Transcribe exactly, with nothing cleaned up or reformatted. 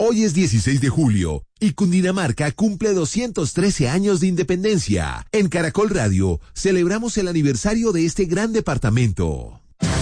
Hoy es dieciséis de julio y Cundinamarca cumple doscientos trece años de independencia. En Caracol Radio celebramos el aniversario de este gran departamento.